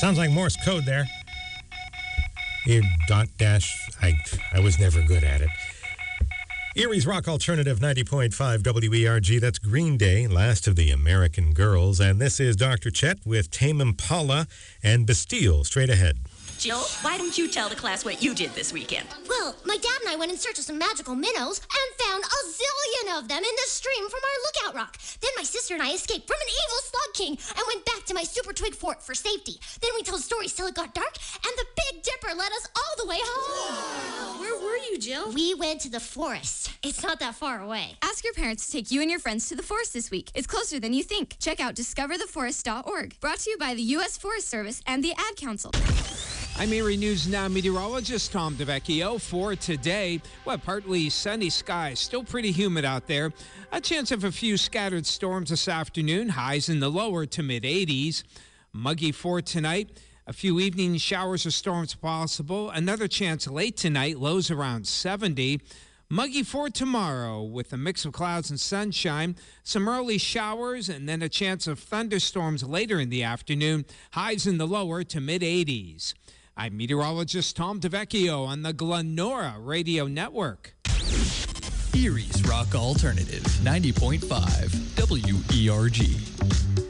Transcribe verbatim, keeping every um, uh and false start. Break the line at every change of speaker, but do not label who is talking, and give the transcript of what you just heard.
Sounds like Morse code there. Your dot dash, I, I was never good at it. Erie's Rock Alternative ninety point five W E R G. That's Green Day, Last of the American Girls. And this is Doctor Chet with Tame Impala and Bastille straight ahead.
Jill, why don't you tell the class what you did this weekend?
Well, my dad and I went in search of some magical minnows and found a zillion of them in the stream from our lookout rock. Then my sister and I escaped from an evil slug king and went back to my super twig fort for safety. Then we told stories till it got dark, and the Big Dipper led us all the way home.
Wow. Where were you, Jill?
We went to the forest. It's not that far away.
Ask your parents to take you and your friends to the forest this week. It's closer than you think. Check out discover the forest dot org. Brought to you by the U S Forest Service and the Ad Council.
I'm Erie News Now meteorologist Tom DeVecchio. For today, well, partly sunny skies, still pretty humid out there. A chance of a few scattered storms this afternoon, highs in the lower to mid eighties. Muggy for tonight, a few evening showers or storms possible. Another chance late tonight, lows around seventy. Muggy for tomorrow with a mix of clouds and sunshine, some early showers, and then a chance of thunderstorms later in the afternoon, highs in the lower to mid eighties. I'm meteorologist Tom DeVecchio on the Glenora Radio Network.
Erie's Rock Alternative ninety point five W E R G.